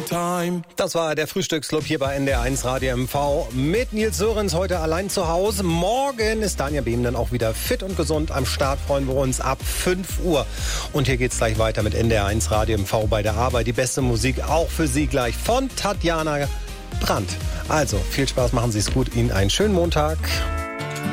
time. Das war der Frühstücksclub hier bei NDR1 Radio MV mit Nils Sörensen heute allein zu Hause. Morgen ist Daniel Behm dann auch wieder fit und gesund am Start. Freuen wir uns ab 5 Uhr. Und hier geht's gleich weiter mit NDR1 Radio MV bei der Arbeit. Die beste Musik auch für Sie gleich von Tatjana Brandt. Also viel Spaß, machen Sie es gut. Ihnen einen schönen Montag.